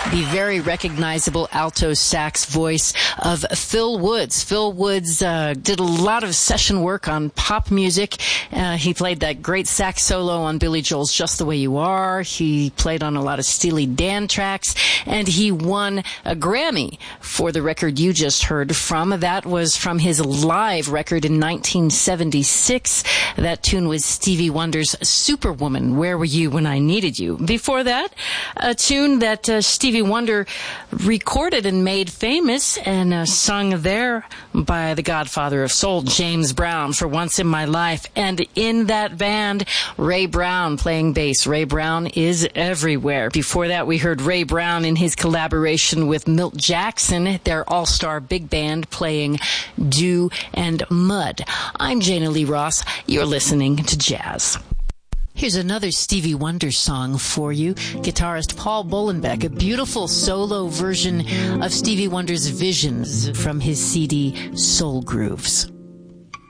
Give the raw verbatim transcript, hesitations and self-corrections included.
The very recognizable alto sax voice of Phil Woods. Phil Woods uh, did a lot of session work on pop music. Uh, he played that great sax solo on Billy Joel's Just the Way You Are. He played on a lot of Steely Dan tracks, and he won a Grammy for the record you just heard from. That was from his live record in nineteen seventy-six. That tune was Stevie Wonder's Superwoman, Where Were You When I Needed You? Before that, a tune that uh, Stevie Wonder recorded and made famous and uh, sung there by the godfather of soul, James Brown, For Once in My Life. And in that band, Ray Brown playing bass. Ray Brown is everywhere. Before that, we heard Ray Brown in his collaboration with Milt Jackson, their all-star big band playing Dew and Mud. I'm Jana Lee Ross. You're listening to Jazz. Here's another Stevie Wonder song for you. Guitarist Paul Bolenbeck, a beautiful solo version of Stevie Wonder's Visions from his C D Soul Grooves.